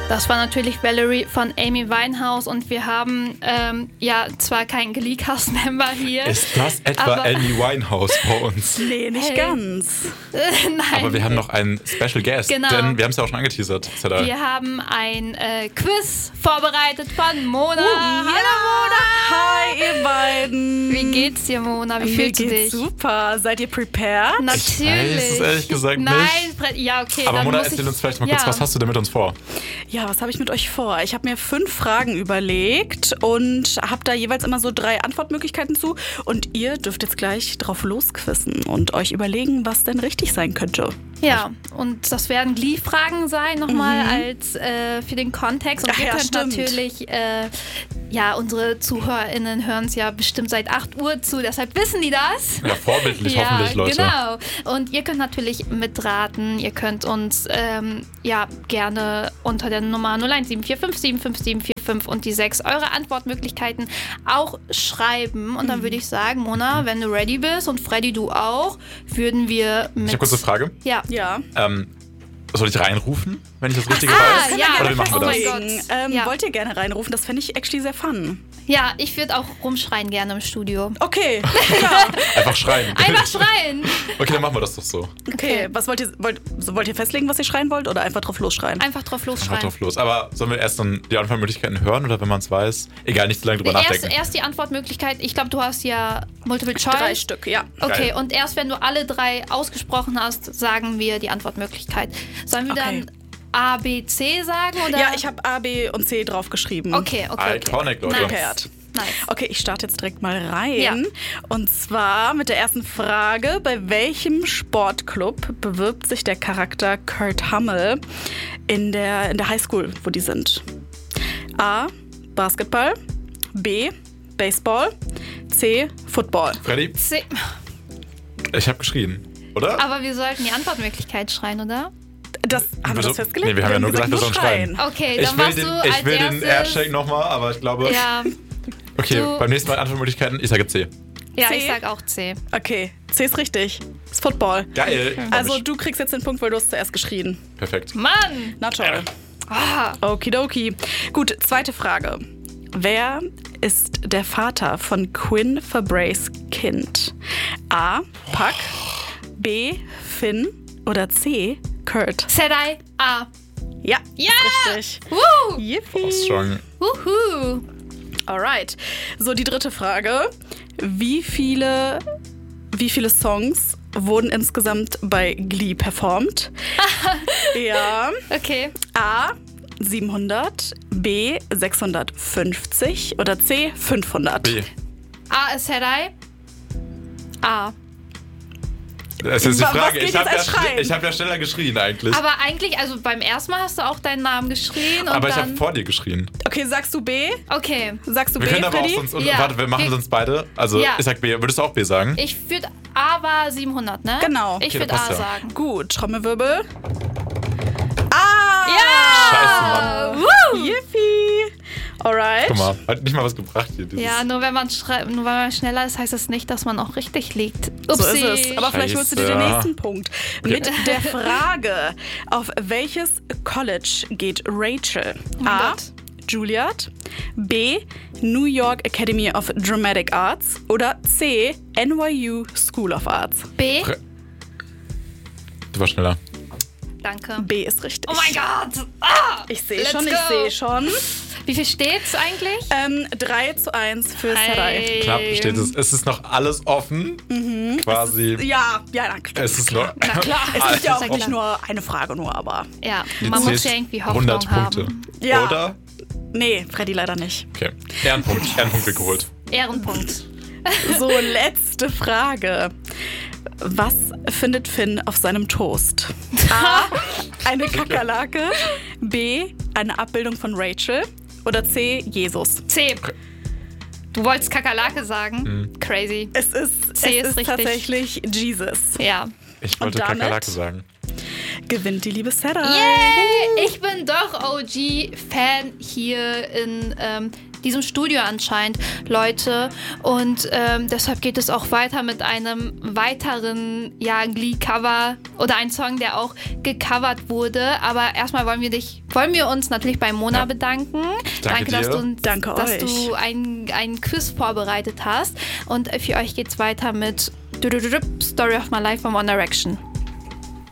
Das war natürlich Valerie von Amy Winehouse und wir haben zwar keinen Glee-Cast-Member hier. Ist das etwa Amy Winehouse bei uns? Nee, nicht ganz. Nein. Aber wir haben noch einen Special Guest, Genau. denn wir haben es ja auch schon angeteasert. Wir haben ein Quiz vorbereitet von Mona. Hallo Mona! Hi ihr beiden! Wie geht's dir, Mona? Wie fühlst du dich? Super. Seid ihr prepared? Natürlich. Ich weiß es ehrlich gesagt nicht. Nein, ja okay. Aber dann Mona, muss erzähl ich, uns vielleicht mal kurz, was hast du denn mit uns vor? Ja, was habe ich mit euch vor? Ich habe mir 5 Fragen überlegt und habe da jeweils immer so 3 Antwortmöglichkeiten zu. Und ihr dürft jetzt gleich drauf losquissen und euch überlegen, was denn richtig sein könnte. Ja, und das werden Glee-Fragen sein, nochmal als für den Kontext. Und Ach ihr ja, könnt stimmt. natürlich, unsere ZuhörerInnen hören es ja bestimmt seit 8 Uhr zu, deshalb wissen die das. Ja, vorbildlich, hoffentlich, Leute. Genau. Und ihr könnt natürlich mitraten. Ihr könnt uns gerne unter der Nummer 01745757745 und die 6 eure Antwortmöglichkeiten auch schreiben. Und dann würde ich sagen, Mona, wenn du ready bist und Freddy, du auch, würden wir mit... Ich habe kurz eine Frage. Ja. Soll ich reinrufen, wenn ich das Richtige weiß? ja. Oder wie machen wir Oh das? mein Gott. Ja. Wollt ihr gerne reinrufen? Das fände ich actually sehr fun. Ja, ich würde auch rumschreien gerne im Studio. Okay, ja. Einfach schreien. Einfach schreien! Okay, dann machen wir das doch so. Okay, was wollt ihr festlegen, was ihr schreien wollt oder einfach drauf losschreien? Einfach drauf losschreien. Einfach drauf los. Aber sollen wir erst dann die Antwortmöglichkeiten hören oder wenn man es weiß? Egal, nicht zu lange drüber nachdenken. Erst die Antwortmöglichkeit. Ich glaube, du hast ja Multiple Choice. 3 Stück, ja. Okay, Geil. und erst wenn du alle 3 ausgesprochen hast, sagen wir die Antwortmöglichkeit. Sollen wir dann A, B, C sagen? Oder? Ja, ich habe A, B und C draufgeschrieben. Okay. Iconic, Leute. Prepared. Nice. Okay, ich starte jetzt direkt mal rein. Ja. Und zwar mit der ersten Frage. Bei welchem Sportclub bewirbt sich der Charakter Kurt Hummel in der Highschool, wo die sind? A. Basketball. B. Baseball. C. Football. Freddy, C. ich habe geschrien, oder? Aber wir sollten die Antwortmöglichkeit schreien, oder? Haben wir das festgelegt? Nee, wir haben ja nur gesagt, wir sollen schreien. Okay, Ich dann will machst den, du als ich will den erstes... Airshake nochmal, aber ich glaube... Ja, Okay, du- beim nächsten Mal Antwortmöglichkeiten, ich sage C. ja, C? ich sag auch C. Okay, C ist richtig. Ist Football. Geil. Also du kriegst jetzt den Punkt, weil du hast zuerst geschrien. Perfekt. Mann! Na toll. Ah, Okidoki. Gut, zweite Frage. Wer ist der Vater von Quinn Fabrays Kind? A. Puck, B. Finn oder C. Kurt? Sedai A. Ja, Ja! ist richtig. Woo! Yippie. Strong. Wuhu! Alright. So, die dritte Frage. Wie viele Songs wurden insgesamt bei Glee performt? Ja. Okay. A. 700, B. 650 oder C. 500? B. A ist Sedai. A. Das ist die Was Frage. geht Ich habe jetzt als Schreien? hab ja schneller geschrien eigentlich. Aber eigentlich, also beim ersten Mal hast du auch deinen Namen geschrien und Aber ich dann... habe vor dir geschrien. Okay, sagst du B? Okay. Sagst du Wir B, können aber auch Freddy? sonst... Ja. Warte, wir machen Wir- sonst beide. Also Ja. ich sag B. Würdest du auch B sagen? Ich würde... A war 700, ne? Genau. Ich Okay, würde dann A passt ja. sagen. Gut, Trommelwirbel. Ah! Ja! Scheiße, Mann. Woo! Yippie! Alright. Guck mal, hat nicht mal was gebracht hier. Dieses Ja, nur wenn man schneller ist, heißt das nicht, dass man auch richtig liegt. So Upsi. ist es. Aber vielleicht holst du dir den Scheiße. nächsten Punkt. Mit der Frage, auf welches College geht Rachel? mein A. Gott. Juilliard. B. New York Academy of Dramatic Arts. Oder C. NYU School of Arts. B. Du warst schneller. Danke. B ist richtig. Oh mein Gott! Ah! Ich sehe Let's schon, go. ich sehe schon. Wie viel steht's eigentlich? 3:1 für Sarai. Knapp steht es. Es ist noch alles offen. Quasi. Ja, na klar. Es ist noch. Na klar. Es ist ja auch Sehr nicht klar. nur eine Frage, aber. Ja, Jetzt man muss zählt's ja irgendwie Hoffnung 100 Punkte. haben. Ja. Oder? Nee, Freddy leider nicht. Okay. Ehrenpunkt. Ehrenpunkt wird geholt. Ehrenpunkt. So, letzte Frage. Was findet Finn auf seinem Toast? A. Eine Kakerlake. B. Eine Abbildung von Rachel. Oder C. Jesus. C. Du wolltest Kakerlake sagen? Crazy. Es ist C ist richtig. tatsächlich Jesus. Ja. Ich wollte damit? Kakerlake sagen. Gewinnt die liebe Sarah. Yay! Ich bin doch OG-Fan hier in diesem Studio anscheinend Leute und deshalb geht es auch weiter mit einem weiteren Glee-Cover oder ein Song, der auch gecovert wurde. Aber erstmal wollen wir uns natürlich bei Mona bedanken. Danke dir. dass du ein Quiz vorbereitet hast. Und für euch geht's weiter mit Story of My Life von One Direction.